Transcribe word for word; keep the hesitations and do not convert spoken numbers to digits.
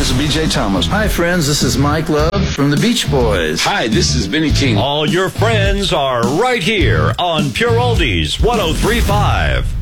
this is B J Thomas. Hi, friends. This is Mike Love from the Beach Boys. Hi, this is Benny King. All your friends are right here on Pure Oldies one oh three point five.